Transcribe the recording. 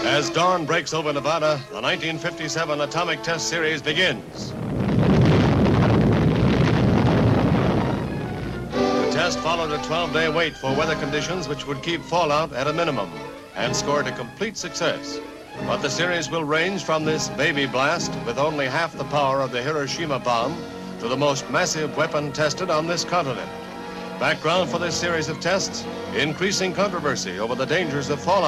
As dawn breaks over Nevada, the 1957 Atomic Test Series begins. The test followed a 12-day wait for weather conditions which would keep fallout at a minimum and scored a complete success. But the series will range from this baby blast with only half the power of the Hiroshima bomb to the most massive weapon tested on this continent. Background for this series of tests, increasing controversy over the dangers of fallout.